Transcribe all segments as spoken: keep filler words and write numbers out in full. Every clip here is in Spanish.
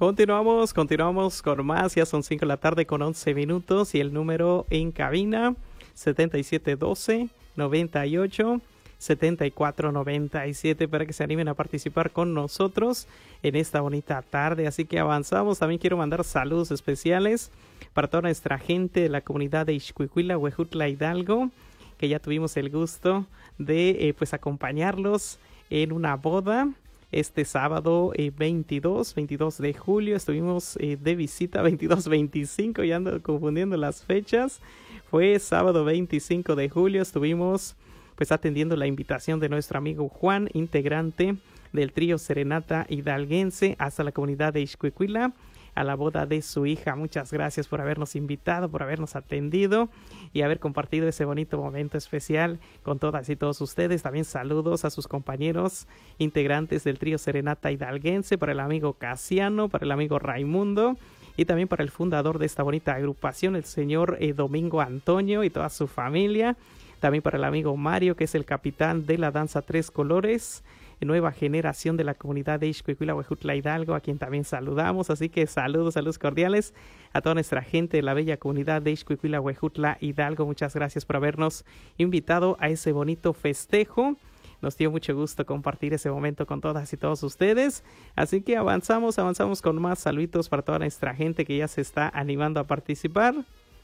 Continuamos, continuamos con más. Ya son cinco de la tarde con once minutos y el número en cabina setenta y siete doce noventa y ocho setenta y cuatro noventa y siete para que se animen a participar con nosotros en esta bonita tarde. Así que avanzamos. También quiero mandar saludos especiales para toda nuestra gente de la comunidad de Ixcuicuila, Huejutla, Hidalgo, que ya tuvimos el gusto de eh, pues acompañarlos en una boda. Este sábado eh, veintidós de julio estuvimos eh, de visita, veintidós veinticinco, ya ando confundiendo las fechas. Fue sábado veinticinco de julio, estuvimos pues atendiendo la invitación de nuestro amigo Juan, integrante del trío Serenata Hidalguense, hasta la comunidad de Ixcuicuila, a la boda de su hija. Muchas gracias por habernos invitado, por habernos atendido y haber compartido ese bonito momento especial con todas y todos ustedes. También saludos a sus compañeros integrantes del trío Serenata Hidalguense, para el amigo Casiano, para el amigo Raimundo y también para el fundador de esta bonita agrupación, el señor eh, Domingo Antonio y toda su familia. También para el amigo Mario, que es el capitán de la danza Tres Colores, nueva generación de la comunidad de Ixcuicuila, Huejutla, Hidalgo, a quien también saludamos. Así que saludos, saludos cordiales a toda nuestra gente de la bella comunidad de Ixcuicuila, Huejutla, Hidalgo. Muchas gracias por habernos invitado a ese bonito festejo. Nos dio mucho gusto compartir ese momento con todas y todos ustedes. Así que avanzamos, avanzamos con más saluditos para toda nuestra gente que ya se está animando a participar.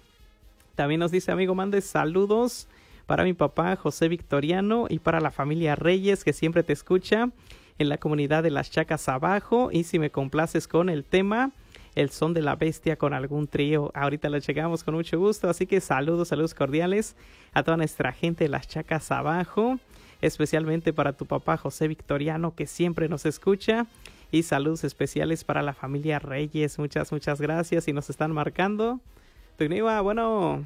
También nos dice, amigo, mande saludos para mi papá José Victoriano y para la familia Reyes, que siempre te escucha en la comunidad de Las Chacas Abajo. Y si me complaces con el tema El Son de la Bestia con algún trío, ahorita lo llegamos con mucho gusto. Así que saludos, saludos cordiales a toda nuestra gente de Las Chacas Abajo, especialmente para tu papá José Victoriano, que siempre nos escucha. Y saludos especiales para la familia Reyes. Muchas, muchas gracias. Y nos están marcando. Tugniwa, bueno...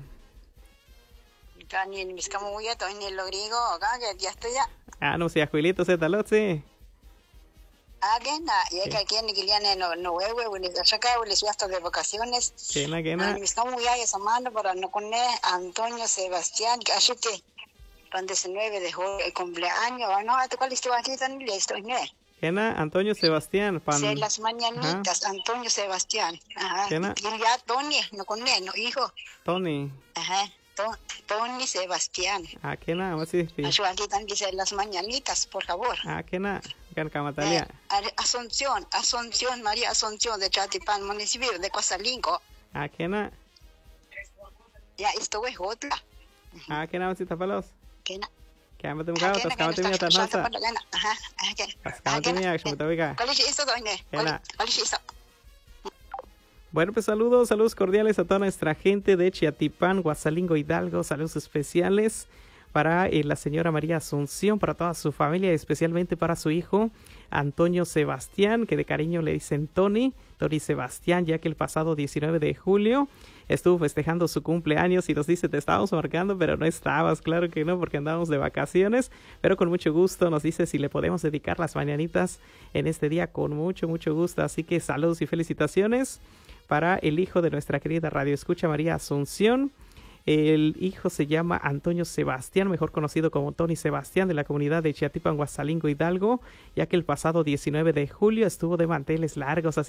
Kani miskamuya to ni logrigo ga ya estoy ya. Ah, no sé, Juilito se talot, sí. Again, ya que aquí en Guiliane no no huevo, ni saca les hasta de vacaciones. ¿Qué na qué na? Miskamuya esa mano para no con Antonio Sebastián, que hace que el diecinueve de julio el cumpleaños, no, ¿te cuál estuvo aquí tan listo, no? ¿Qué na? Antonio Sebastián, pan. Sí, las mañanitas, ajá. Antonio Sebastián. Ajá. ¿Qué na? Y ya Tony, no con él, no hijo. Tony. Ajá. Tony Sebastián. Ah, ¿qué nada? Más sí. Yo aquí también dice las mañanitas, por favor. Ah, ¿qué nada? Eh, Asunción, Asunción, María Asunción de Chatipán, municipio de Coazalingo. Ah, ¿qué nada? Ya, esto es otra. Ah, ¿qué nada? ¿Si tapalos? ¿Qué nada? ¿Qué nada? ¿Te mugado? ¿Te acabas de mirar tan alta? Ajá, ¿te acabas de mirar? ¿Cómo te oiga? ¿Cuál es esto, doña? ¿Cuál es esto? Bueno, pues saludos, saludos cordiales a toda nuestra gente de Chiatipán, Guasalingo, Hidalgo. Saludos especiales para eh, la señora María Asunción, para toda su familia, especialmente para su hijo Antonio Sebastián, que de cariño le dicen Tony, Tony Sebastián, ya que el pasado diecinueve de julio estuvo festejando su cumpleaños y nos dice, te estábamos marcando, pero no estabas, claro que no, porque andábamos de vacaciones, pero con mucho gusto nos dice si le podemos dedicar las mañanitas en este día, con mucho, mucho gusto. Así que saludos y felicitaciones para el hijo de nuestra querida Radio Escucha, María Asunción. El hijo se llama Antonio Sebastián, mejor conocido como Tony Sebastián, de la comunidad de Chiatipan, Guasalingo, Hidalgo, ya que el pasado diecinueve de julio estuvo de manteles largos. Así